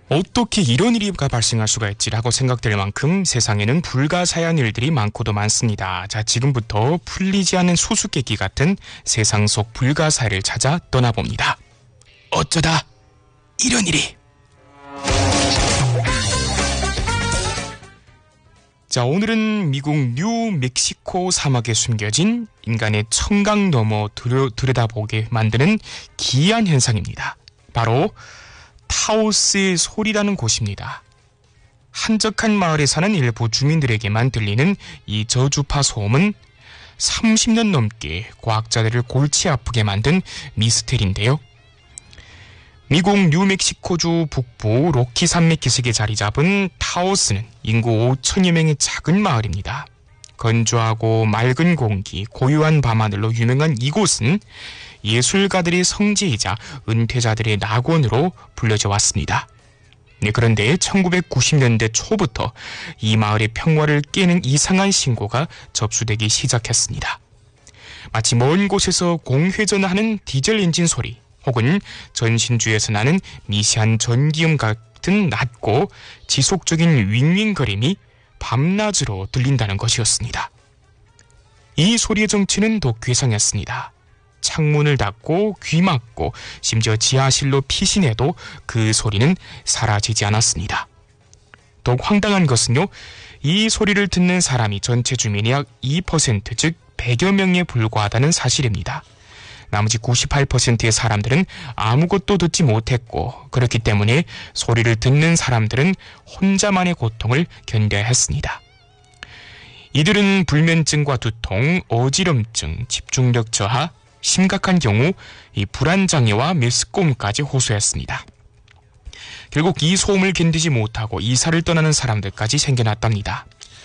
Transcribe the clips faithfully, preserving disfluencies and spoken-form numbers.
어떻게 이런 일이 발생할 수가 있지라고 생각될 만큼 세상에는 불가사의한 일들이 많고도 많습니다. 자, 지금부터 풀리지 않은 수수께끼 같은 세상 속 불가사의를 찾아 떠나봅니다. 어쩌다 이런 일이. 자, 오늘은 미국 뉴멕시코 사막에 숨겨진 인간의 청각 너머 들여, 들여다보게 만드는 기이한 현상입니다. 바로 타오스의 소리라는 곳입니다. 한적한 마을에 사는 일부 주민들에게만 들리는 이 저주파 소음은 삼십 년 넘게 과학자들을 골치 아프게 만든 미스테리인데요. 미국 뉴멕시코주 북부 로키 산맥 기슭에 자리 잡은 타오스는 인구 오천여 명의 작은 마을입니다. 건조하고 맑은 공기, 고요한 밤하늘로 유명한 이곳은 예술가들의 성지이자 은퇴자들의 낙원으로 불려져 왔습니다. 네, 그런데 천구백구십 년대 초부터 이 마을의 평화를 깨는 이상한 신고가 접수되기 시작했습니다. 마치 먼 곳에서 공회전하는 디젤 엔진 소리, 혹은 전신주에서 나는 미세한 전기음 같은 낮고 지속적인 윙윙거림이 밤낮으로 들린다는 것이었습니다. 이 소리의 정체는 더 괴상했습니다. 창문을 닫고 귀 막고 심지어 지하실로 피신해도 그 소리는 사라지지 않았습니다. 더욱 황당한 것은요, 이 소리를 듣는 사람이 전체 주민의 약 이 퍼센트, 즉 백여 명에 불과하다는 사실입니다. 나머지 구십팔 퍼센트의 사람들은 아무것도 듣지 못했고, 그렇기 때문에 소리를 듣는 사람들은 혼자만의 고통을 견뎌야 했습니다. 이들은 불면증과 두통, 어지럼증, 집중력 저하, 심각한 경우 이 불안장애와 메스꺼움까지 호소했습니다. 결국 이 소음을 견디지 못하고 이사를 떠나는 사람들까지 생겨났답니다.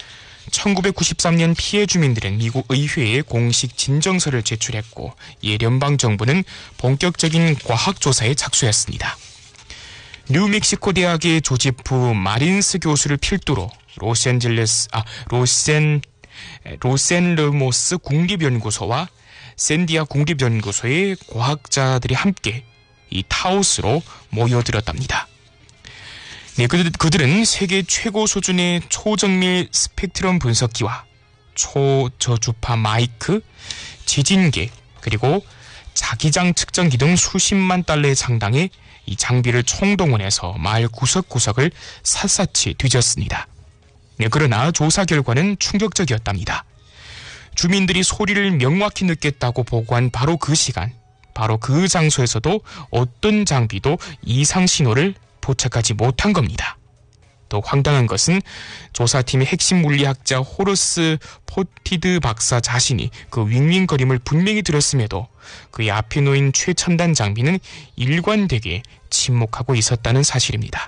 천구백구십삼 년 피해 주민들은 미국 의회에 공식 진정서를 제출했고, 이에 연방정부는 본격적인 과학조사에 착수했습니다. 뉴멕시코 대학의 조지프 마린스 교수를 필두로 로스앤젤레스, 아, 로센, 로센르모스 국립연구소와 샌디아 국립연구소의 과학자들이 함께 이 타오스로 모여들었답니다. 네, 그들, 그들은 세계 최고 수준의 초정밀 스펙트럼 분석기와 초저주파 마이크, 지진계, 그리고 자기장 측정기 등 수십만 달러의 상당의 이 장비를 총동원해서 마을 구석구석을 샅샅이 뒤졌습니다. 네, 그러나 조사 결과는 충격적이었답니다. 주민들이 소리를 명확히 느꼈다고 보고한 바로 그 시간, 바로 그 장소에서도 어떤 장비도 이상 신호를 포착하지 못한 겁니다. 더 황당한 것은 조사팀의 핵심 물리학자 호르스 포티드 박사 자신이 그 윙윙거림을 분명히 들었음에도 그의 앞에 놓인 최첨단 장비는 일관되게 침묵하고 있었다는 사실입니다.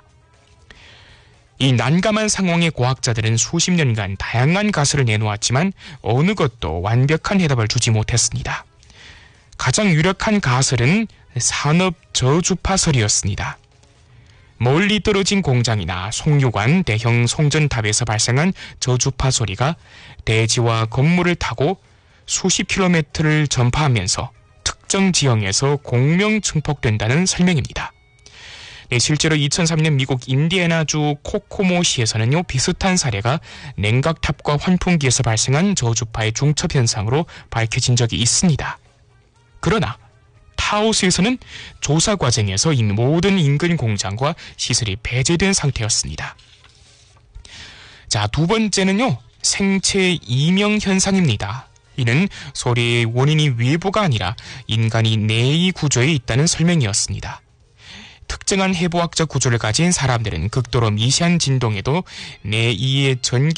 이 난감한 상황에 과학자들은 수십 년간 다양한 가설을 내놓았지만 어느 것도 완벽한 해답을 주지 못했습니다. 가장 유력한 가설은 산업 저주파설이었습니다. 멀리 떨어진 공장이나 송유관, 대형 송전탑에서 발생한 저주파 소리가 대지와 건물을 타고 수십 킬로미터를 전파하면서 특정 지형에서 공명 증폭된다는 설명입니다. 네, 실제로 이천삼 년 미국 인디애나주 코코모시에서는요, 비슷한 사례가 냉각탑과 환풍기에서 발생한 저주파의 중첩 현상으로 밝혀진 적이 있습니다. 그러나 타오스에서는 조사 과정에서 이미 모든 인근 공장과 시설이 폐쇄된 상태였습니다. 자, 두 번째는요, 생체 이명 현상입니다. 이는 소리의 원인이 외부가 아니라 인간이 내의 구조에 있다는 설명이었습니다. 특정한 해부학적 구조를 가진 사람들은 극도로 미세한 진동에도 내이의 전기